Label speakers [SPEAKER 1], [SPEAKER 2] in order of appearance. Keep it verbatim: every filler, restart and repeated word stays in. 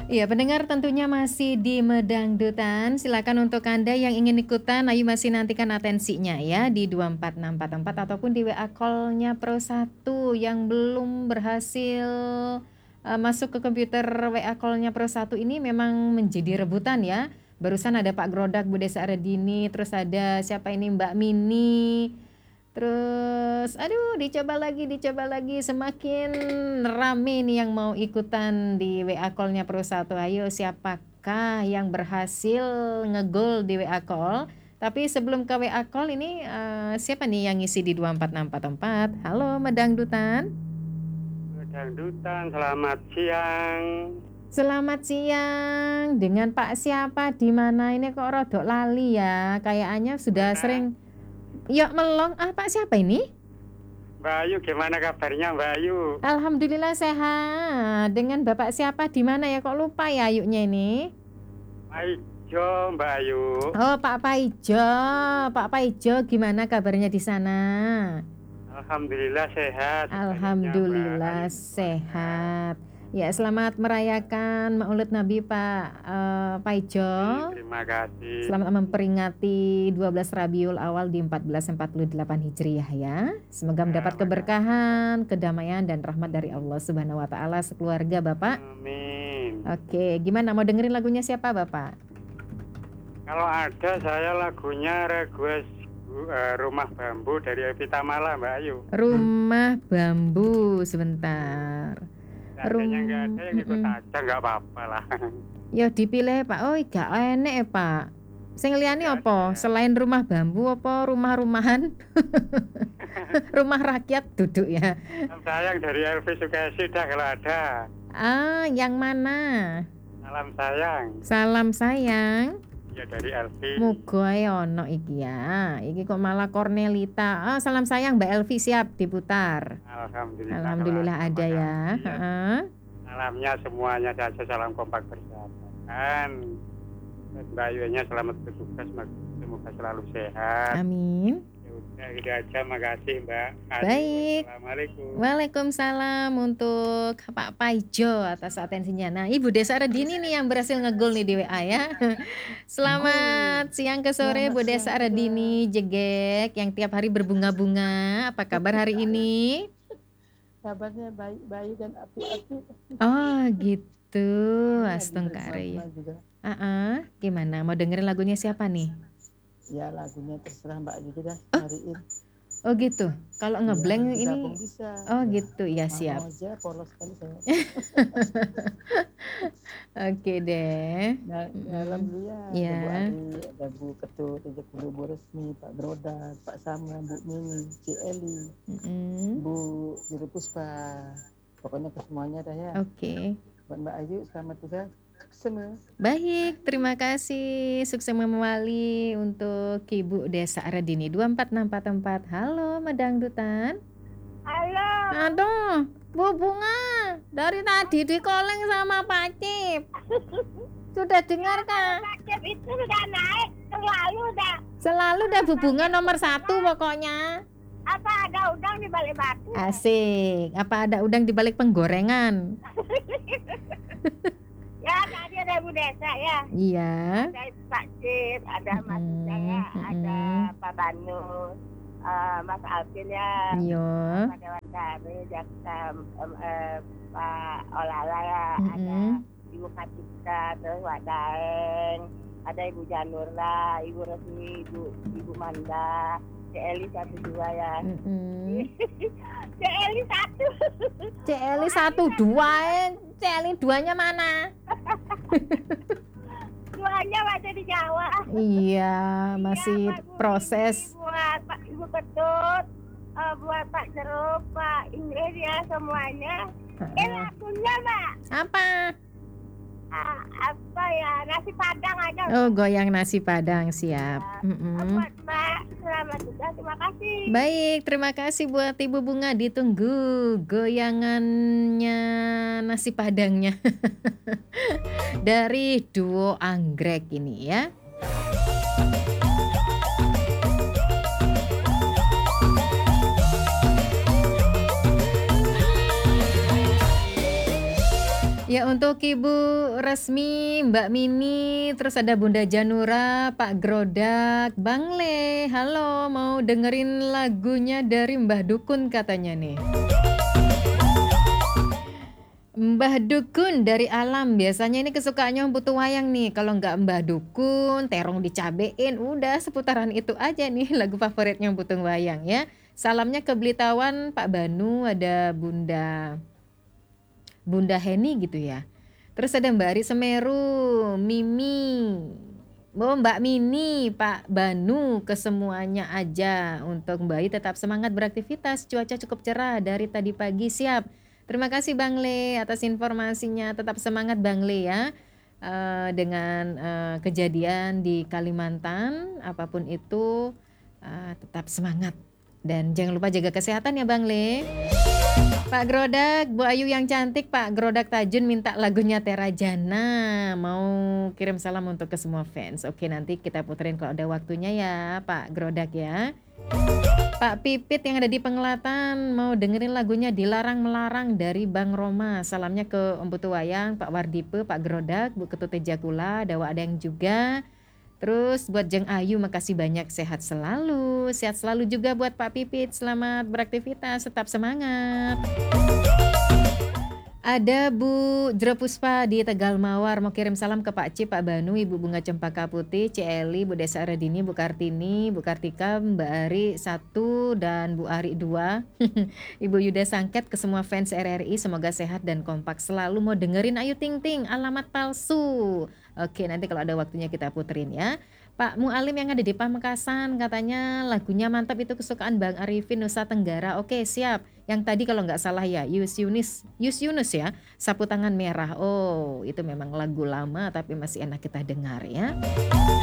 [SPEAKER 1] Iya, pendengar tentunya masih di Medangdutan. Silakan untuk Anda yang ingin ikutan, ayo masih nantikan atensinya ya di dua empat enam empat empat ataupun di W A call-nya Pro satu yang belum berhasil uh, masuk ke komputer W A call-nya Pro satu ini memang menjadi rebutan ya. Barusan ada Pak Grodak, Bu Desa Aradini, terus ada siapa ini Mbak Mini. Terus aduh dicoba lagi dicoba lagi semakin rame nih yang mau ikutan di W A call-nya Pro satu. Ayo siapakah yang berhasil ngegol di W A call? Tapi sebelum ke W A call ini uh, siapa nih yang ngisi di dua empat enam empat empat? Halo Medangdutan.
[SPEAKER 2] Medangdutan, selamat siang.
[SPEAKER 1] Selamat siang. Dengan Pak siapa di mana ini kok rodok lali ya? Kayaknya sudah
[SPEAKER 2] Mana?
[SPEAKER 1] sering. Ya melong, ah Pak siapa ini?
[SPEAKER 2] Mbak Ayu, gimana kabarnya Mbak Ayu?
[SPEAKER 1] Alhamdulillah sehat. Dengan Bapak siapa di mana ya kok lupa ya Ayunya ini?
[SPEAKER 2] Paijo Mbak Ayu.
[SPEAKER 1] Oh Pak Paijo, Pak Paijo gimana kabarnya di sana?
[SPEAKER 2] Alhamdulillah sehat.
[SPEAKER 1] Alhamdulillah sehat. Ya selamat merayakan Maulid Nabi Pak uh, Paijo.
[SPEAKER 2] Terima kasih.
[SPEAKER 1] Selamat memperingati dua belas Rabiul Awal di seribu empat ratus empat puluh delapan Hijriah ya. Semoga mendapat keberkahan, kedamaian dan rahmat dari Allah Subhanahu wa taala sekeluarga Bapak.
[SPEAKER 2] Amin.
[SPEAKER 1] Oke, gimana mau dengerin lagunya siapa Bapak?
[SPEAKER 2] Kalau ada saya lagunya Request uh, Rumah Bambu dari Evita Mala Mbak Ayu.
[SPEAKER 1] Rumah Bambu sebentar.
[SPEAKER 2] Seandainya nggak ada yang ikut aja nggak apa-apa lah.
[SPEAKER 1] Ya dipilih Pak. Oh gak enek ya Pak. Sing liyane apa? Selain rumah bambu apa rumah-rumahan? Rumah rakyat duduk ya.
[SPEAKER 2] Sayang dari Elvi Sukesi dah kalau ada.
[SPEAKER 1] Ah, yang mana?
[SPEAKER 2] Salam sayang.
[SPEAKER 1] Salam sayang.
[SPEAKER 2] Ya dari Elvi.
[SPEAKER 1] Muga ae ono iki ya. Iki kok malah Cornelita. Ah, salam sayang Mbak Elvi siap diputar.
[SPEAKER 2] Alhamdulillah.
[SPEAKER 1] Alhamdulillah ada ya. Heeh.
[SPEAKER 2] Salamnya semuanya saja salam kompak persahabatan. Mbak Ayunya selamat bertugas, semoga selalu sehat.
[SPEAKER 1] Amin.
[SPEAKER 2] Ya udah gitu aja, makasih Mbak.
[SPEAKER 1] Baik.
[SPEAKER 2] Assalamualaikum.
[SPEAKER 1] Waalaikumsalam untuk Pak Paijo atas atensinya. Nah, Ibu Desa Aradini nih yang berhasil ngegol nih di W A ya. Selamat siang ke sore Bu Desa Aradini Jegek yang tiap hari berbunga-bunga. Apa kabar hari ini?
[SPEAKER 3] Kabarnya baik-baik dan api-api.
[SPEAKER 1] Oh gitu, astungkare ya. Uh-uh. Gimana, mau dengerin lagunya siapa nih?
[SPEAKER 3] Ya lagunya terserah Mbak Ayu dah
[SPEAKER 1] oh.
[SPEAKER 3] cariin.
[SPEAKER 1] Oh gitu, kalau ngeblank
[SPEAKER 3] ya,
[SPEAKER 1] ini
[SPEAKER 3] bisa.
[SPEAKER 1] Oh
[SPEAKER 3] ya.
[SPEAKER 1] gitu, ya siap
[SPEAKER 3] aja, polos kali saya.
[SPEAKER 1] Oke deh.
[SPEAKER 3] Nah, dalam dulu ya,
[SPEAKER 1] ya.
[SPEAKER 3] Bu Ari, ada Bu Ketut, ada Bu Resmi, Pak Broda, Pak Sama, Bu Mini, C. Eli, mm-hmm. Bu Juru Puspa, pokoknya ke semuanya dah ya.
[SPEAKER 1] Oke. Okay.
[SPEAKER 3] Buat Mbak Ayu, selamat juga. Semua.
[SPEAKER 1] Baik, terima kasih. Sukses memawali untuk Ibu Desa Aradini dua empat enam empat empat. Halo Medangdutan.
[SPEAKER 4] Halo.
[SPEAKER 1] Aduh, Bu Bunga. Dari tadi di calling sama Pak Cip. Sudah dengar kan?
[SPEAKER 4] Pak Cip itu sudah naik, selalu dah.
[SPEAKER 1] Selalu dah Bu Bunga nomor satu pokoknya.
[SPEAKER 4] Apa ada udang di balik batu?
[SPEAKER 1] Asik. Apa ada udang di balik penggorengan?
[SPEAKER 4] Ya, tadi ada Bu Desa ya.
[SPEAKER 1] Iya.
[SPEAKER 4] Ada Pak Cip, ada Mas hmm, Jaya, hmm. ada Pak Banu, uh, Mas Alvin ya.
[SPEAKER 1] Iya.
[SPEAKER 4] Pak Dewan Dari, Jaksa, um, uh, Pak Olala ya, hmm. ada Ibu Katika, terus Pak Daeng, ada Ibu Janurla, Ibu Resmi, Ibu Ibu Manda, C. Eli satu dua ya. Mm-hmm. C. Eli satu.
[SPEAKER 1] C. Eli satu dua, C. Eli duanya mana?
[SPEAKER 4] Duanya masih di Jawa.
[SPEAKER 1] Iya, masih ya, proses.
[SPEAKER 4] Buat Pak Ibu Ketut, uh, buat Pak Jeruk, Pak Inggris ya semuanya. Uh-uh. Eh lagunya Mbak.
[SPEAKER 1] Apa?
[SPEAKER 4] Uh, apa ya, nasi padang aja.
[SPEAKER 1] Oh, goyang nasi padang, siap.
[SPEAKER 4] Ya,
[SPEAKER 1] mm-hmm.
[SPEAKER 4] Buat Mbak, selamat juga, terima kasih.
[SPEAKER 1] Baik, terima kasih buat Ibu Bunga. Ditunggu goyangannya nasi padangnya dari duo Anggrek ini ya. Ya untuk Ibu Resmi, Mbak Mini, terus ada Bunda Janura, Pak Grodak, Bang Le, halo mau dengerin lagunya dari Mbah Dukun katanya nih. Mbah Dukun dari Alam, biasanya ini kesukaannya butuh wayang nih. Kalau nggak Mbah Dukun, terong dicabein, udah seputaran itu aja nih lagu favoritnya butuh wayang ya. Salamnya ke Blitawan, Pak Banu, ada Bunda Bunda Heni gitu ya. Terus ada Mbak Ari Semeru, Mimi, oh, Mbak Mini, Pak Banu, ke semuanya aja. Untuk Mbak Ai tetap semangat beraktivitas, cuaca cukup cerah dari tadi pagi, siap. Terima kasih Bang Le atas informasinya, tetap semangat Bang Le ya. Uh, dengan uh, kejadian di Kalimantan, apapun itu uh, tetap semangat. Dan jangan lupa jaga kesehatan ya Bang Le. Pak Grodak, Bu Ayu yang cantik, Pak Grodak Tajun minta lagunya Terajana. Mau kirim salam untuk ke semua fans. Oke, nanti kita puterin kalau ada waktunya ya Pak Grodak ya. Pak Pipit yang ada di Pengelatan mau dengerin lagunya Dilarang Melarang dari Bang Roma. Salamnya ke Om Putu Wayang, Pak Wardipe, Pak Grodak, Bu Ketut Jakula, Dawa Adeng juga. Terus buat Jeng Ayu makasih banyak, sehat selalu. Sehat selalu juga buat Pak Pipit, selamat beraktivitas, tetap semangat. Ada Bu Jropuspa di Tegal Mawar mau kirim salam ke Pak Cip, Pak Banu, Ibu Bunga Cempaka Putih, Celi, Bu Desa Radini, Bu Kartini, Bu Kartika, Mbak Ari satu dan Bu Ari dua. Ibu Yuda Sangket, ke semua fans R R I semoga sehat dan kompak selalu. Mau dengerin Ayu Ting Ting, Alamat Palsu. Oke, nanti kalau ada waktunya kita puterin ya. Pak Mualim yang ada di Pamekasan katanya lagunya mantap, itu kesukaan Bang Arifin Nusa Tenggara. Oke, siap. Yang tadi kalau nggak salah ya Yus Yunus, Yus Yunus ya, Sapu Tangan Merah. Oh, itu memang lagu lama tapi masih enak kita dengar ya.